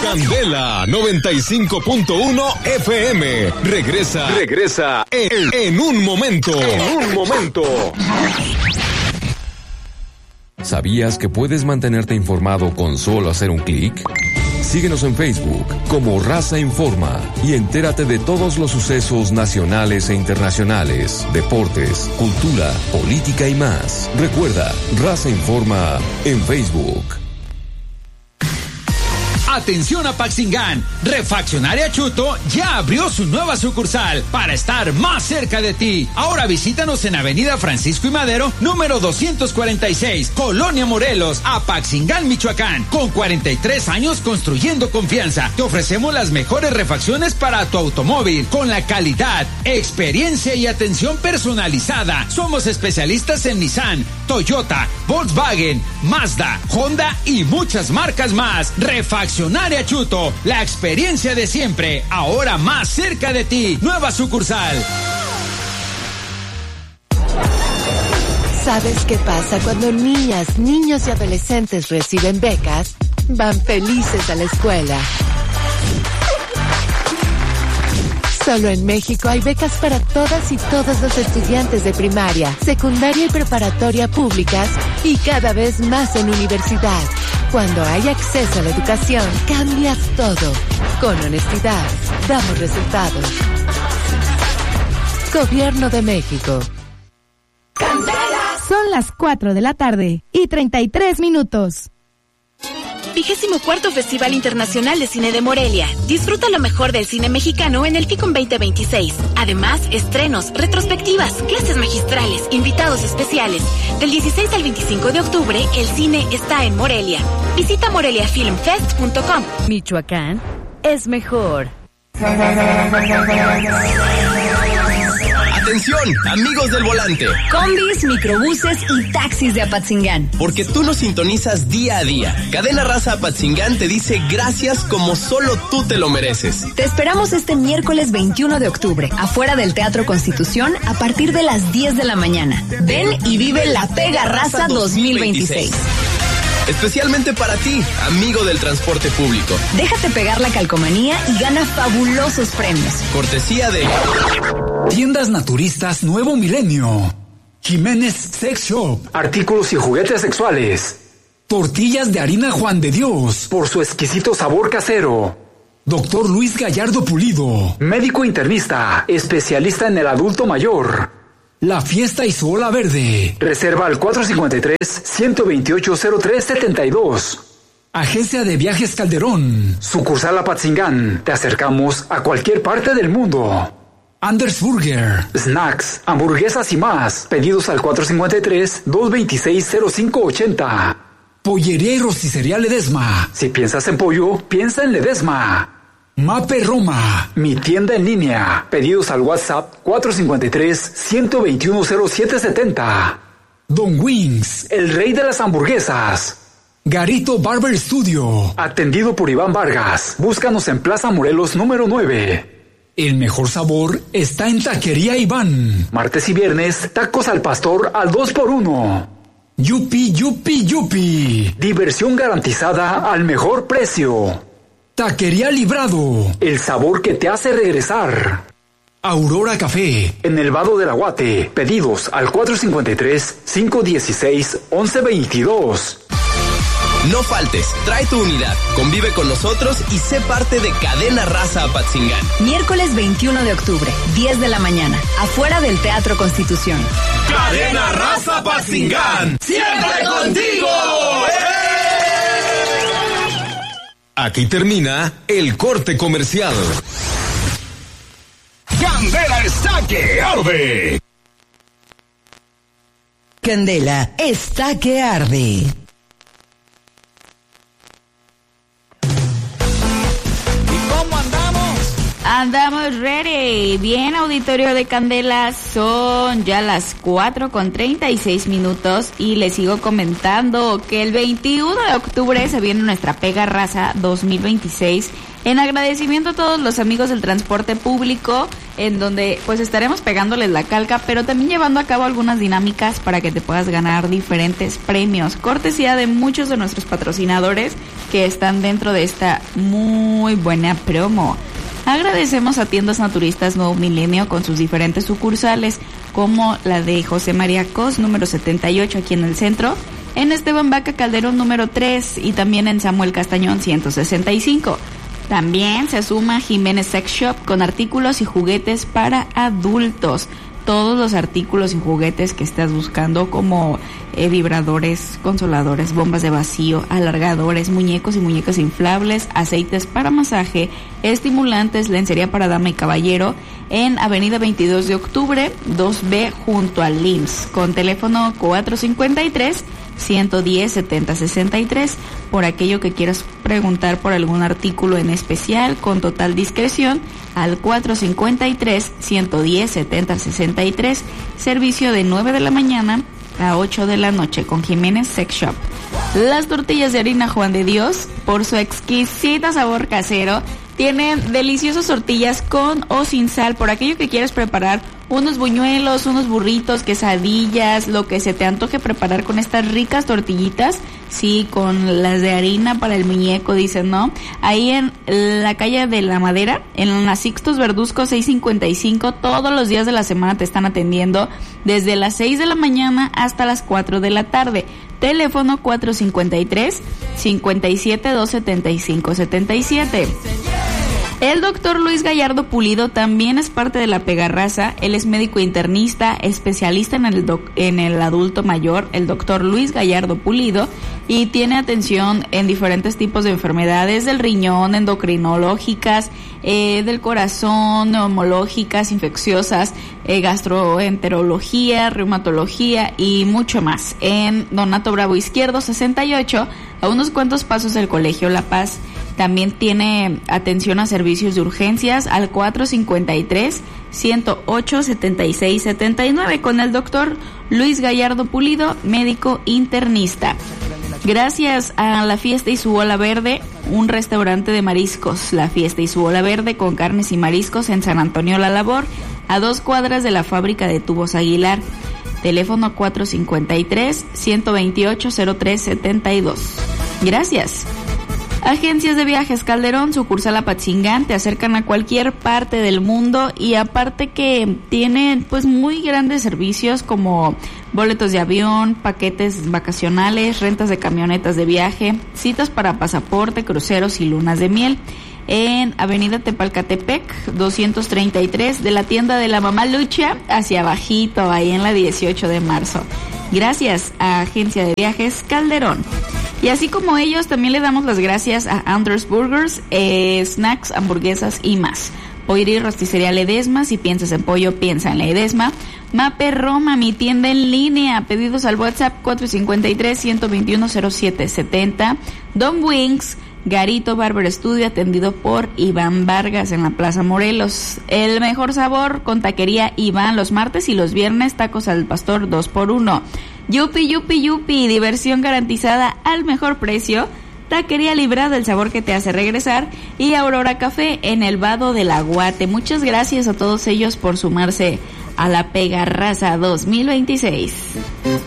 Candela 95.1 FM. Regresa en un momento. ¿Sabías que puedes mantenerte informado con solo hacer un clic? Síguenos en Facebook como Raza Informa y entérate de todos los sucesos nacionales e internacionales, deportes, cultura, política y más. Recuerda, Raza Informa en Facebook. Atención a Paxingán, Refaccionaria Chuto ya abrió su nueva sucursal para estar más cerca de ti. Ahora visítanos en Avenida Francisco y Madero, número 246, Colonia Morelos, Apaxingán, Michoacán. Con 43 años construyendo confianza, te ofrecemos las mejores refacciones para tu automóvil, con la calidad, experiencia y atención personalizada. Somos especialistas en Nissan, Toyota, Volkswagen, Mazda, Honda y muchas marcas más. Refaccionaria Chuto, la experiencia de siempre, ahora más cerca de ti. Nueva sucursal. ¿Sabes qué pasa cuando niñas, niños y adolescentes reciben becas? Van felices a la escuela. Solo en México hay becas para todas y todos los estudiantes de primaria, secundaria y preparatoria públicas y cada vez más en universidad. Cuando hay acceso a la educación, cambias todo. Con honestidad, damos resultados. Gobierno de México. Son las 4 de la tarde y 33 minutos. 24º Festival Internacional de Cine de Morelia. Disfruta lo mejor del cine mexicano en el FICOM 2026. Además, estrenos, retrospectivas, clases magistrales, invitados especiales. Del 16 al 25 de octubre, el cine está en Morelia. Visita moreliafilmfest.com. Michoacán es mejor. Atención, amigos del volante. Combis, microbuses y taxis de Apatzingán. Porque tú nos sintonizas día a día. Cadena Raza Apatzingán te dice gracias como solo tú te lo mereces. Te esperamos este miércoles 21 de octubre, afuera del Teatro Constitución, a partir de las 10 de la mañana. Ven y vive la Pega Raza 2026. Especialmente para ti, amigo del transporte público. Déjate pegar la calcomanía y gana fabulosos premios. Cortesía de Tiendas Naturistas Nuevo Milenio, Jiménez Sex Shop, artículos y juguetes sexuales, tortillas de harina Juan de Dios, por su exquisito sabor casero. Doctor Luis Gallardo Pulido, médico internista, especialista en el adulto mayor. La Fiesta y su Ola Verde. Reserva al 453-128-0372. Agencia de Viajes Calderón. Sucursal Apatzingán. Te acercamos a cualquier parte del mundo. Anders Burger. Snacks, hamburguesas y más. Pedidos al 453-226-0580. Pollería y rosticería Ledesma. Si piensas en pollo, piensa en Ledesma. Mape Roma. Mi tienda en línea. Pedidos al WhatsApp 453-121-0770. Don Wings. El rey de las hamburguesas. Garito Barber Studio. Atendido por Iván Vargas. Búscanos en Plaza Morelos número 9. El mejor sabor está en Taquería Iván. Martes y viernes, tacos al pastor al 2x1. Yupi, yupi, yupi. Diversión garantizada al mejor precio. Taquería Librado. El sabor que te hace regresar. Aurora Café. En el Vado del Aguate. Pedidos al 453-516-1122. No faltes, trae tu unidad, convive con nosotros y sé parte de Cadena Raza Apatzingán. Miércoles 21 de octubre, 10 de la mañana, afuera del Teatro Constitución. Cadena Raza Apatzingán, siempre contigo. Aquí termina el corte comercial. Candela está que arde. Candela está que arde. Andamos ready. Bien, auditorio de Candela, son ya las 4:36 y les sigo comentando que el 21 de octubre se viene nuestra Pega Raza 2026 en agradecimiento a todos los amigos del transporte público, en donde pues estaremos pegándoles la calca, pero también llevando a cabo algunas dinámicas para que te puedas ganar diferentes premios, cortesía de muchos de nuestros patrocinadores que están dentro de esta muy buena promo. Agradecemos a Tiendas Naturistas Nuevo Milenio con sus diferentes sucursales, como la de José María Cos, número 78 aquí en el centro, en Esteban Vaca Calderón número 3 y también en Samuel Castañón 165. También se suma Jiménez Sex Shop con artículos y juguetes para adultos. Todos los artículos y juguetes que estás buscando, como vibradores, consoladores, bombas de vacío, alargadores, muñecos y muñecas inflables, aceites para masaje, estimulantes, lencería para dama y caballero, en Avenida 22 de Octubre, 2B, junto al LIMS, con teléfono 453-110-7063, por aquello que quieras preguntar por algún artículo en especial, con total discreción, al 453-110-7063, servicio de 9 de la mañana a 8 de la noche con Jiménez Sex Shop. Las tortillas de harina Juan de Dios, por su exquisito sabor casero, tienen deliciosas tortillas con o sin sal, por aquello que quieres preparar unos buñuelos, unos burritos, quesadillas, lo que se te antoje preparar con estas ricas tortillitas, sí, con las de harina para el muñeco, dicen, ¿no? Ahí en la calle de la Madera, en la Sixtus Verduzco 655, todos los días de la semana te están atendiendo desde las 6 de la mañana hasta las 4 de la tarde. Teléfono 453-57-275-77. El doctor Luis Gallardo Pulido también es parte de la Pega Raza. Él es médico internista, especialista en el adulto mayor, el doctor Luis Gallardo Pulido, y tiene atención en diferentes tipos de enfermedades del riñón, endocrinológicas, del corazón, neumológicas, infecciosas, gastroenterología, reumatología y mucho más. En Donato Bravo Izquierdo 68, a unos cuantos pasos del Colegio La Paz. También tiene atención a servicios de urgencias al 453-108-7679 con el doctor Luis Gallardo Pulido, médico internista. Gracias a La Fiesta y su Ola Verde, un restaurante de mariscos, La Fiesta y su Ola Verde, con carnes y mariscos en San Antonio La Labor, a 2 cuadras de la fábrica de tubos Aguilar. Teléfono 453-128-0372. Gracias. Agencias de Viajes Calderón, sucursal Apatzingán, te acercan a cualquier parte del mundo, y aparte que tienen pues muy grandes servicios como boletos de avión, paquetes vacacionales, rentas de camionetas de viaje, citas para pasaporte, cruceros y lunas de miel. En Avenida Tepalcatepec 233, de la tienda de la Mamá Lucha hacia abajito, ahí en la 18 de marzo. Gracias a Agencia de Viajes Calderón. Y así como ellos, también le damos las gracias a Anders Burgers, snacks, hamburguesas y más. Pollería y rosticería Ledesma, si piensas en pollo, piensa en Ledesma. Mape Roma, mi tienda en línea, pedidos al WhatsApp 453-121-0770. Don Wings, Garito Barber Studio, atendido por Iván Vargas en la Plaza Morelos. El mejor sabor con Taquería Iván, los martes y los viernes, tacos al pastor 2x1. Yupi, yupi, yupi, diversión garantizada al mejor precio. Taquería Librada, el sabor que te hace regresar. Y Aurora Café en el Vado del Aguate. Muchas gracias a todos ellos por sumarse a la Pega Raza 2026.